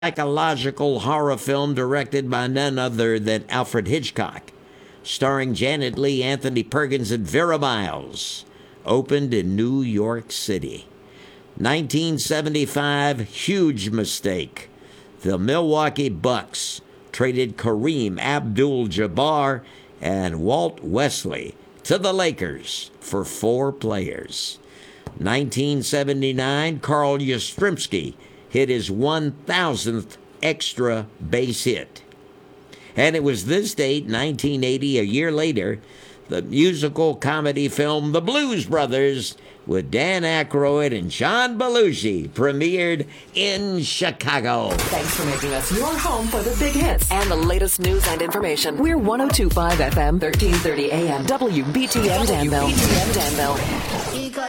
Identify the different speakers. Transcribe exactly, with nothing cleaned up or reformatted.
Speaker 1: psychological horror film directed by none other than Alfred Hitchcock, starring Janet Leigh, Anthony Perkins, and Vera Miles, opened in New York City. nineteen seventy-five, huge mistake. The Milwaukee Bucks traded Kareem Abdul-Jabbar and Walt Wesley to the Lakers for four players. nineteen seventy-nine, Carl Yastrzemski hit his one thousandth extra base hit. And it was this date, nineteen eighty, a year later, the musical comedy film The Blues Brothers with Dan Aykroyd and John Belushi premiered in Chicago.
Speaker 2: Thanks for making us your home for the big hits and the latest news and information. We're one oh two point five F M, thirteen thirty A M, W B T N Danville. W B T N Danville.